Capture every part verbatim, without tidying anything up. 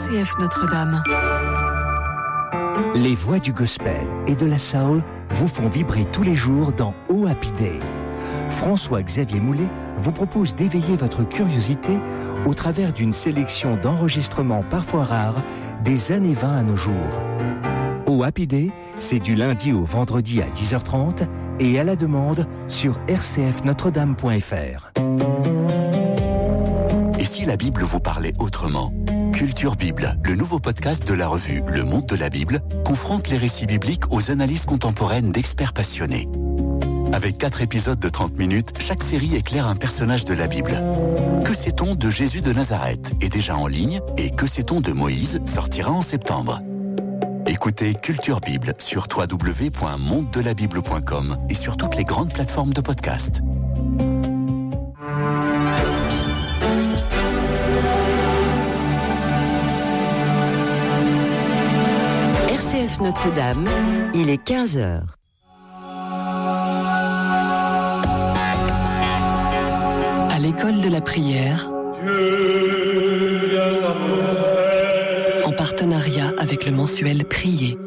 C F Notre-Dame. Les voix du gospel et de la soul vous font vibrer tous les jours dans Oh Happy Day. François-Xavier Moulet vous propose d'éveiller votre curiosité au travers d'une sélection d'enregistrements parfois rares des années vingt à nos jours. Oh Happy Day, c'est du lundi au vendredi à dix heures trente et à la demande sur r c f notre dame point f r. Et si la Bible vous parlait autrement ? Culture Bible, le nouveau podcast de la revue Le Monde de la Bible, confronte les récits bibliques aux analyses contemporaines d'experts passionnés. Avec quatre épisodes de trente minutes, chaque série éclaire un personnage de la Bible. Que sait-on de Jésus de Nazareth est déjà en ligne et Que sait-on de Moïse sortira en septembre. Écoutez Culture Bible sur w w w point monde de la bible point com et sur toutes les grandes plateformes de podcast. R C F Notre-Dame, il est quinze heures. À l'école de la prière, en partenariat avec le mensuel Prier.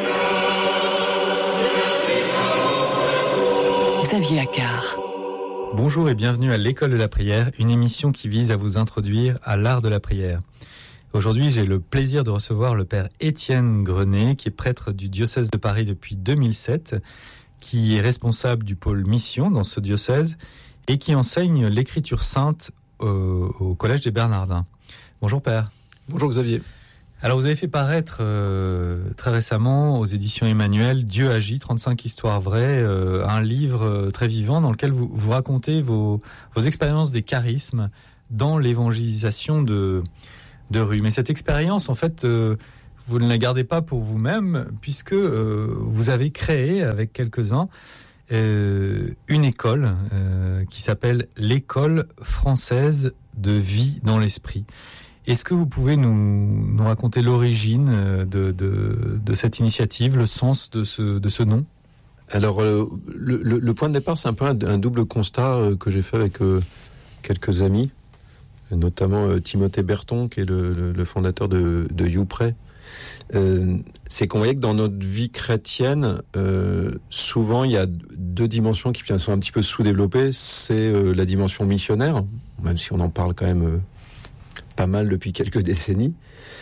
Xavier Accard. Bonjour et bienvenue à l'école de la prière, une émission qui vise à vous introduire à l'art de la prière. Aujourd'hui, j'ai le plaisir de recevoir le père Étienne Grenet, qui est prêtre du diocèse de Paris depuis deux mille sept, qui est responsable du pôle mission dans ce diocèse et qui enseigne l'écriture sainte au, au Collège des Bernardins. Bonjour père. Bonjour Xavier. Alors vous avez fait paraître euh, très récemment aux éditions Emmanuel Dieu agit, trente-cinq histoires vraies, euh, un livre euh, très vivant dans lequel vous, vous racontez vos, vos expériences des charismes dans l'évangélisation de, de rue. Mais cette expérience, en fait, euh, vous ne la gardez pas pour vous-même, puisque euh, vous avez créé avec quelques-uns euh, une école euh, qui s'appelle l'École française de vie dans l'esprit. Est-ce que vous pouvez nous, nous raconter l'origine de, de, de cette initiative, le sens de ce, de ce nom ? Alors, euh, le, le, le point de départ, c'est un peu un, un double constat euh, que j'ai fait avec euh, quelques amis, notamment euh, Timothée Berton, qui est le, le, le fondateur de, de YouPray. Euh, c'est qu'on voyait que dans notre vie chrétienne, euh, souvent, il y a deux dimensions qui sont un petit peu sous-développées. C'est euh, la dimension missionnaire, même si on en parle quand même... Euh, pas mal depuis quelques décennies.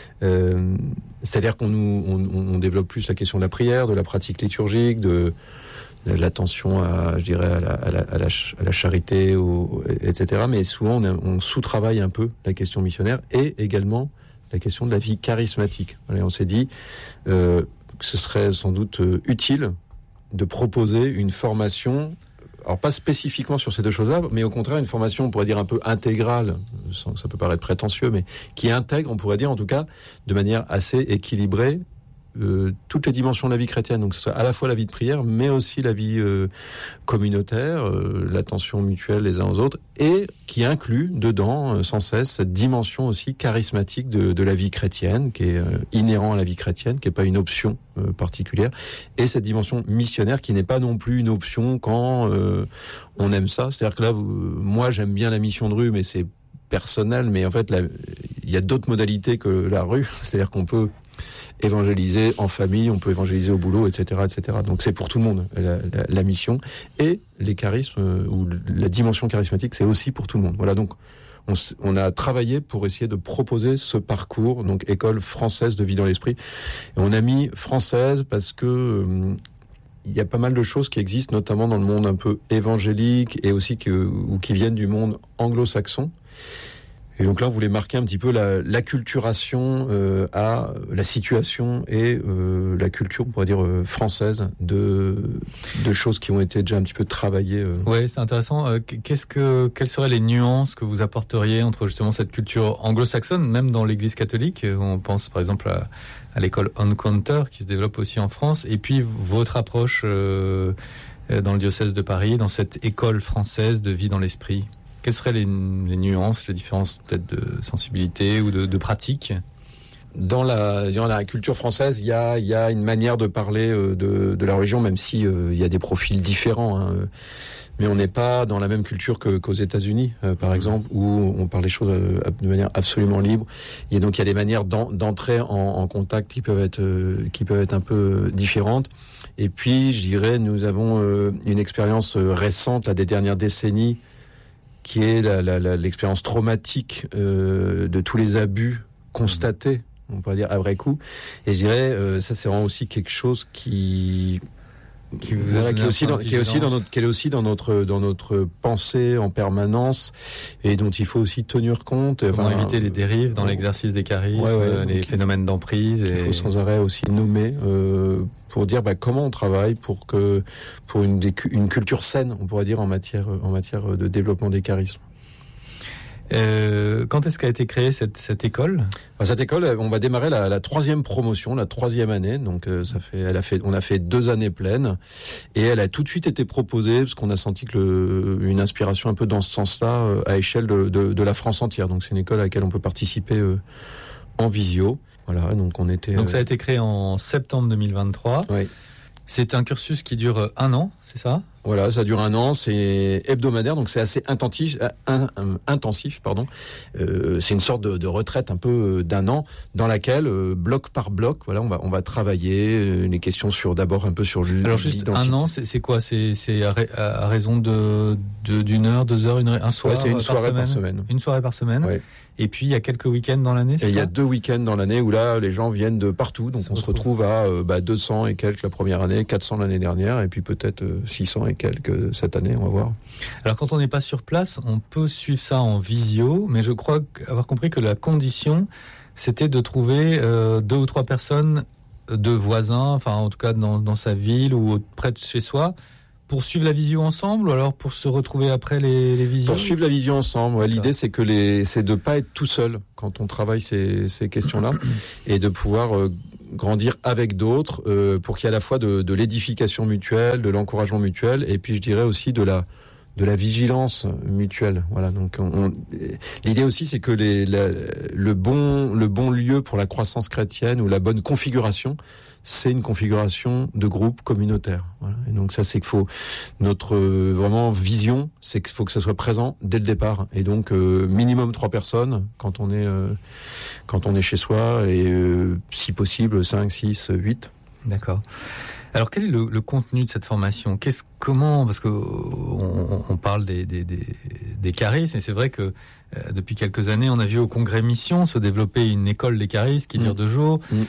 Euh, c'est-à-dire qu'on nous, on, on développe plus la question de la prière, de la pratique liturgique, de, de l'attention à, je dirais, à la, à la, à la, à la charité, au, et cetera. Mais souvent, on, a, on sous-travaille un peu la question missionnaire et également la question de la vie charismatique. Voilà, on s'est dit euh, que ce serait sans doute euh, utile de proposer une formation. Alors pas spécifiquement sur ces deux choses-là, mais au contraire une formation, on pourrait dire un peu intégrale, ça peut paraître prétentieux, mais qui intègre, on pourrait dire en tout cas, de manière assez équilibrée, euh, toutes les dimensions de la vie chrétienne. Donc ce serait à la fois la vie de prière, mais aussi la vie euh, communautaire, euh, l'attention mutuelle les uns aux autres, et qui inclut dedans, euh, sans cesse, cette dimension aussi charismatique de, de la vie chrétienne, qui est euh, inhérent à la vie chrétienne, qui n'est pas une option euh, particulière, et cette dimension missionnaire qui n'est pas non plus une option quand euh, on aime ça. C'est-à-dire que là, vous, moi j'aime bien la mission de rue, mais c'est personnel, mais en fait, la, il y a d'autres modalités que la rue, c'est-à-dire qu'on peut évangéliser en famille, on peut évangéliser au boulot, et cetera, et cetera. Donc c'est pour tout le monde la, la, la mission, et les charismes euh, ou la dimension charismatique, c'est aussi pour tout le monde. Voilà, donc on, on a travaillé pour essayer de proposer ce parcours, donc école française de vie dans l'esprit. Et on a mis française parce que euh, il y a pas mal de choses qui existent, notamment dans le monde un peu évangélique et aussi que, ou qui viennent du monde anglo-saxon. Et donc là, on voulait marquer un petit peu la, l'acculturation euh, à la situation et euh, la culture, on pourrait dire, euh, française de, de choses qui ont été déjà un petit peu travaillées. Euh. Oui, c'est intéressant. Euh, qu'est-ce que, quelles seraient les nuances que vous apporteriez entre justement cette culture anglo-saxonne, même dans l'Église catholique ? On pense par exemple à, à l'école Encounter qui se développe aussi en France, et puis votre approche euh, dans le diocèse de Paris, dans cette école française de vie dans l'esprit. Quelles seraient les, les nuances, les différences peut-être de sensibilité ou de, de pratique ? Dans la, dans la culture française, il y a, il y a une manière de parler de, de la religion, même si euh, il y a des profils différents. Hein. Mais on n'est pas dans la même culture que, qu'aux États-Unis, euh, par exemple, où on parle des choses euh, de manière absolument libre. Et donc il y a des manières d'en, d'entrer en, en contact qui peuvent être, euh, qui peuvent être un peu différentes. Et puis, je dirais, nous avons euh, une expérience récente, là, des dernières décennies, qui est la, la, la, l'expérience traumatique euh, de tous les abus constatés. On pourrait dire après coup. Et je dirais, euh, ça c'est vraiment aussi quelque chose qui qui vous voilà, qui est aussi dans, qui est aussi dans notre qui est aussi dans notre dans notre pensée en permanence et dont il faut aussi tenir compte. Comment enfin, éviter les dérives dans l'exercice des charismes, ouais, ouais, les phénomènes d'emprise. Il et... faut sans arrêt aussi nommer euh, pour dire bah, comment on travaille pour que pour une une culture saine, on pourrait dire en matière en matière de développement des charismes. Euh, quand est-ce qu'a été créée cette, cette école ? Cette école, on va démarrer la, la troisième promotion, la troisième année. Donc, euh, ça fait, elle a fait, on a fait deux années pleines, et elle a tout de suite été proposée parce qu'on a senti que le, une inspiration un peu dans ce sens-là euh, à échelle de, de, de la France entière. Donc, c'est une école à laquelle on peut participer euh, en visio. Voilà. Donc, on était. Donc, ça a été créé en septembre deux mille vingt-trois. Oui. C'est un cursus qui dure un an, c'est ça ? Voilà, ça dure un an, c'est hebdomadaire, donc c'est assez intensif, un, un, intensif, pardon. Euh, c'est une sorte de, de retraite un peu d'un an, dans laquelle euh, bloc par bloc, voilà, on va on va travailler euh, les questions sur d'abord un peu sur l'identité. Alors juste un an, c'est, c'est quoi ? C'est c'est à, à raison de, de d'une heure, deux heures, une un soir. Ouais, c'est une par soirée semaine. par semaine. Une soirée par semaine. Ouais. Et puis il y a quelques week-ends dans l'année. C'est et ça ? Il y a deux week-ends dans l'année où là les gens viennent de partout, donc ça on se retrouve à euh, bah, deux cents et quelques la première année, quatre cents l'année dernière, et puis peut-être euh, six cents et quelques cette année, on va voir. Alors quand on n'est pas sur place, on peut suivre ça en visio, mais je crois avoir compris que la condition, c'était de trouver euh, deux ou trois personnes de voisins, enfin en tout cas dans, dans sa ville ou près de chez soi, pour suivre la visio ensemble, ou alors pour se retrouver après les, les visios ? Pour suivre la visio ensemble, ouais, l'idée c'est que les, c'est de pas être tout seul quand on travaille ces, ces questions-là, et de pouvoir euh, grandir avec d'autres euh, pour qu'il y ait à la fois de, de l'édification mutuelle, de l'encouragement mutuel, et puis je dirais aussi de la de la vigilance mutuelle. Voilà. Donc, on, on, l'idée aussi, c'est que les, la, le bon le bon lieu pour la croissance chrétienne ou la bonne configuration, c'est une configuration de groupe communautaire. Voilà. Et donc ça, c'est qu'il faut notre euh, vraiment vision, c'est qu'il faut que ça soit présent dès le départ. Et donc euh, minimum trois personnes quand on est euh, quand on est chez soi, et euh, si possible cinq, six, huit. D'accord. Alors quel est le, le contenu de cette formation ? Qu'est-ce, comment, parce que on, on parle des, des, des, des charismes, et c'est vrai que euh, depuis quelques années, on a vu au Congrès Mission se développer une école des charismes qui dure mmh. deux jours. Mmh.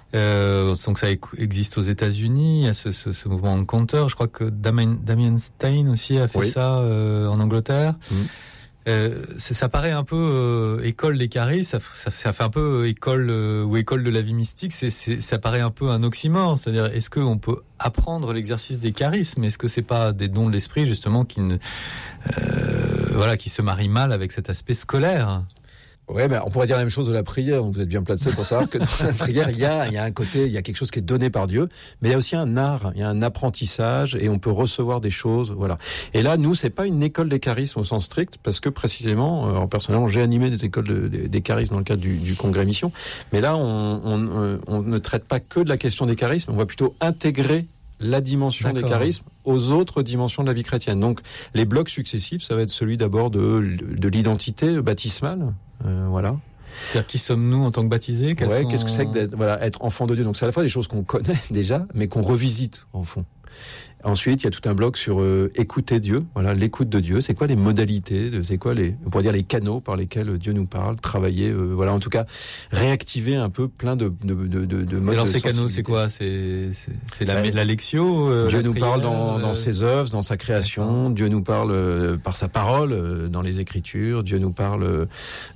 Euh, donc ça existe aux États-Unis, il y a ce, ce, ce mouvement Encounter. Je crois que Damien, Damien Stein aussi a fait oui. ça euh, en Angleterre. Mmh. Euh, ça paraît un peu euh, école des charismes, ça, ça, ça fait un peu école euh, ou école de la vie mystique. C'est, c'est, ça paraît un peu un oxymore. C'est-à-dire, est-ce qu'on peut apprendre l'exercice des charismes ? Est-ce que c'est pas des dons de l'esprit justement qui ne, euh, voilà, qui se marient mal avec cet aspect scolaire ? Ouais, ben, on pourrait dire la même chose de la prière. Donc vous êtes bien placé pour savoir que dans la prière, il y a, il y a un côté, il y a quelque chose qui est donné par Dieu, mais il y a aussi un art, il y a un apprentissage, et on peut recevoir des choses, voilà. Et là, nous, c'est pas une école des charismes au sens strict, parce que précisément, euh, personnellement, j'ai animé des écoles de, des, des charismes dans le cadre du, du Congrès Mission, mais là, on, on, on ne traite pas que de la question des charismes, on va plutôt intégrer la dimension D'accord. des charismes aux autres dimensions de la vie chrétienne. Donc, les blocs successifs, ça va être celui d'abord de, de l'identité baptismale, euh, voilà. C'est-à-dire, qui sommes-nous en tant que baptisés ? Ouais, sont... qu'est-ce que c'est que d'être, voilà, être enfant de Dieu ? Donc, c'est à la fois des choses qu'on connaît déjà, mais qu'on revisite, en fond. Ensuite, il y a tout un bloc sur euh, écouter Dieu. Voilà, l'écoute de Dieu. C'est quoi les modalités ? C'est quoi les, on pourrait dire les canaux par lesquels Dieu nous parle ? Travailler, euh, voilà, en tout cas, réactiver un peu plein de de de de, de modes. Et alors de ces canaux, c'est quoi ? C'est c'est, c'est la, ben, la lectio. Euh, Dieu la nous prière, parle dans, euh... dans ses œuvres, dans sa création. D'accord. Dieu nous parle euh, par sa parole, euh, dans les Écritures. Dieu nous parle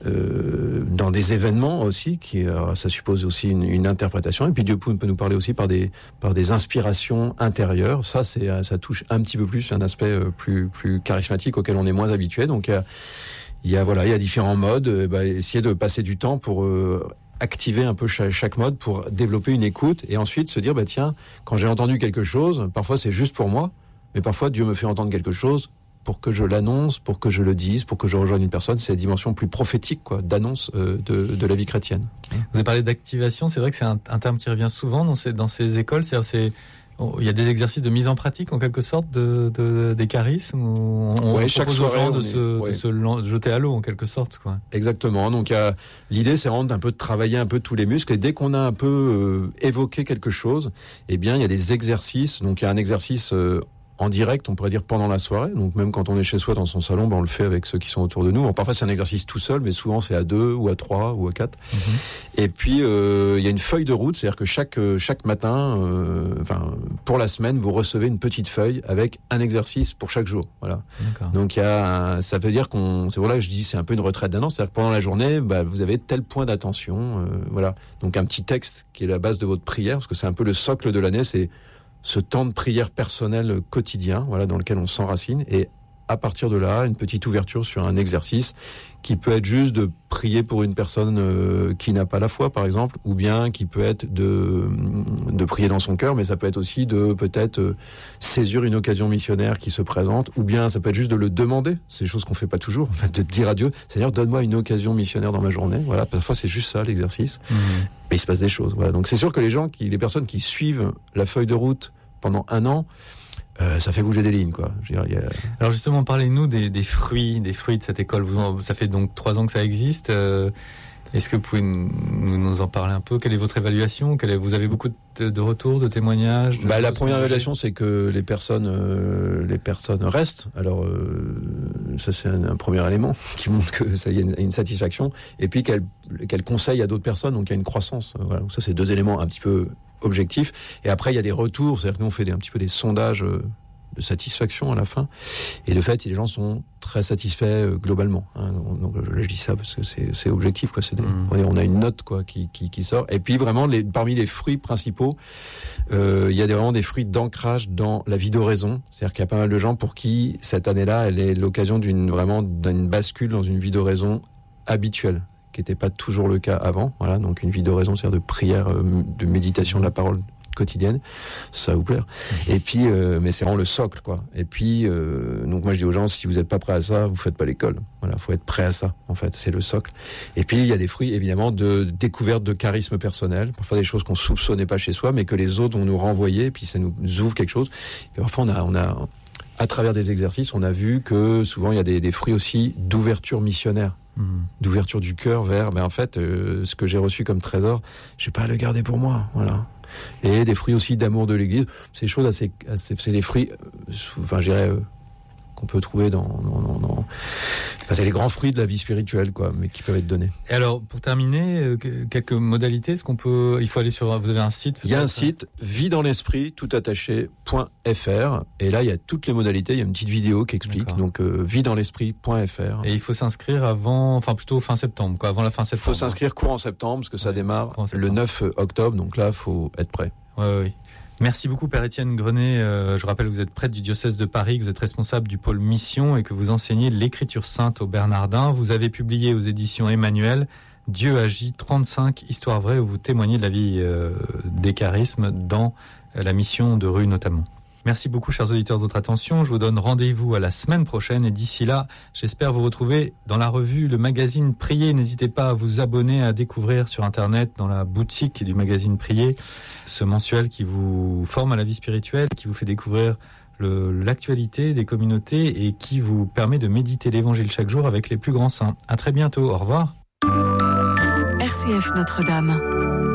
euh, dans des événements aussi, qui alors, ça suppose aussi une, une interprétation. Et puis Dieu peut nous parler aussi par des par des inspirations intérieures. Ça, c'est ça touche un petit peu plus un aspect plus plus charismatique auquel on est moins habitué. Donc il y a, il y a voilà, il y a différents modes. Et bah, essayer de passer du temps pour euh, activer un peu chaque, chaque mode pour développer une écoute, et ensuite se dire bah tiens, quand j'ai entendu quelque chose, parfois c'est juste pour moi, mais parfois Dieu me fait entendre quelque chose pour que je l'annonce, pour que je le dise, pour que je rejoigne une personne. C'est la dimension plus prophétique, quoi, d'annonce euh, de, de la vie chrétienne. Vous avez parlé d'activation, c'est vrai que c'est un, un terme qui revient souvent dans ces, dans ces écoles. C'est-à-dire c'est, il y a des exercices de mise en pratique, en quelque sorte, de, de, des charismes. On, on ouais, propose chaque aux soirée, gens de, on se, est, ouais. de se lan- jeter à l'eau, en quelque sorte, quoi. Exactement. Donc, euh, l'idée, c'est vraiment d'un peu de travailler un peu tous les muscles. Et dès qu'on a un peu euh, évoqué quelque chose, eh bien, il y a des exercices. Donc, il y a un exercice euh, en direct, on pourrait dire pendant la soirée. Donc, même quand on est chez soi dans son salon, ben, on le fait avec ceux qui sont autour de nous. Alors, parfois, c'est un exercice tout seul, mais souvent, c'est à deux, ou à trois, ou à quatre. Mm-hmm. Et puis, euh, il y a une feuille de route. C'est-à-dire que chaque, chaque matin, euh, enfin, pour la semaine, vous recevez une petite feuille avec un exercice pour chaque jour. Voilà. D'accord. Donc, il y a un, ça veut dire qu'on, c'est voilà que je dis, c'est un peu une retraite d'un an. C'est-à-dire que pendant la journée, bah, vous avez tel point d'attention. Euh, voilà. Donc, un petit texte qui est la base de votre prière, parce que c'est un peu le socle de l'année, c'est ce temps de prière personnel quotidien, voilà, dans lequel on s'enracine, et à partir de là, une petite ouverture sur un exercice qui peut être juste de prier pour une personne euh, qui n'a pas la foi, par exemple, ou bien qui peut être de, de prier dans son cœur, mais ça peut être aussi de peut-être euh, saisir une occasion missionnaire qui se présente, ou bien ça peut être juste de le demander, c'est des choses qu'on fait pas toujours, en fait, de dire à Dieu, Seigneur, donne-moi une occasion missionnaire dans ma journée. Voilà, parfois c'est juste ça l'exercice, mmh. mais il se passe des choses. Voilà, donc c'est sûr que les gens, qui, les personnes qui suivent la feuille de route pendant un an, Euh, ça fait bouger des lignes, quoi. Je veux dire, y a... Alors justement, parlez-nous des, des fruits, des fruits de cette école. Vous en, ça fait donc trois ans que ça existe. Euh, est-ce que vous pouvez nous, nous en parler un peu ? Quelle est votre évaluation ? Quelle est, vous avez beaucoup de, de retours, de témoignages de bah, La première évaluation, c'est que les personnes, euh, les personnes restent. Alors, euh, ça c'est un, un premier élément qui montre que ça y a une, une satisfaction. Et puis qu'elles, qu'elles conseillent à d'autres personnes, donc il y a une croissance. Voilà. Donc ça, c'est deux éléments un petit peu objectif. Et après, il y a des retours. C'est-à-dire que nous, on fait des, un petit peu des sondages de satisfaction à la fin. Et de fait, les gens sont très satisfaits euh, globalement. Hein. Donc, là, je dis ça parce que c'est, c'est objectif, quoi. C'est des, mmh. on a une note, quoi, qui, qui, qui sort. Et puis, vraiment, les, parmi les fruits principaux, euh, il y a des, vraiment des fruits d'ancrage dans la vie d'oraison. C'est-à-dire qu'il y a pas mal de gens pour qui, cette année-là, elle est l'occasion d'une, vraiment, d'une bascule dans une vie d'oraison habituelle, qui n'était pas toujours le cas avant. Voilà, donc une vie d'oraison, c'est-à-dire de prière, de méditation de la parole quotidienne, ça va vous plaire. Et puis, euh, mais c'est vraiment le socle, quoi. Et puis, euh, donc moi je dis aux gens, si vous n'êtes pas prêt à ça, vous faites pas l'école. Voilà, faut être prêt à ça. En fait, c'est le socle. Et puis il y a des fruits, évidemment, de découverte de charisme personnel. Parfois des choses qu'on soupçonnait pas chez soi, mais que les autres vont nous renvoyer. Et puis ça nous ouvre quelque chose. Et parfois on a, on a, à travers des exercices, on a vu que souvent il y a des, des fruits aussi d'ouverture missionnaire. Mmh. D'ouverture du cœur vers, ben en fait, euh, ce que j'ai reçu comme trésor, je vais pas à le garder pour moi, voilà. Et des fruits aussi d'amour de l'Église, c'est des choses assez, assez c'est des fruits, euh, enfin, je dirais, euh, qu'on peut trouver dans, dans, dans, dans... Enfin, c'est les grands fruits de la vie spirituelle, quoi, mais qui peuvent être donnés. Et alors, pour terminer, euh, quelques modalités, est-ce qu'on peut, il faut aller sur, vous avez un site? Il y a un site, vie dans l'esprit, tout attaché, .fr, et là, il y a toutes les modalités, il y a une petite vidéo qui explique, D'accord. donc, euh, vie dans l'esprit .fr. Et il faut s'inscrire avant, enfin, plutôt fin septembre, quoi, avant la fin septembre. Il faut s'inscrire courant septembre, parce que ça ouais, démarre le neuf octobre, donc là, il faut être prêt. Oui, oui. Merci beaucoup, Père Étienne Grenet. Euh, je rappelle que vous êtes prêtre du diocèse de Paris, que vous êtes responsable du pôle mission et que vous enseignez l'écriture sainte aux Bernardins. Vous avez publié aux éditions Emmanuel Dieu agit, trente-cinq histoires vraies où vous témoignez de la vie euh, des charismes dans euh, la mission de Rue notamment. Merci beaucoup, chers auditeurs, de votre attention. Je vous donne rendez-vous à la semaine prochaine et d'ici là, j'espère vous retrouver dans la revue, le magazine Prier. N'hésitez pas à vous abonner, à découvrir sur Internet, dans la boutique du magazine Prier, ce mensuel qui vous forme à la vie spirituelle, qui vous fait découvrir le, l'actualité des communautés et qui vous permet de méditer l'Évangile chaque jour avec les plus grands saints. À très bientôt. Au revoir. R C F Notre-Dame.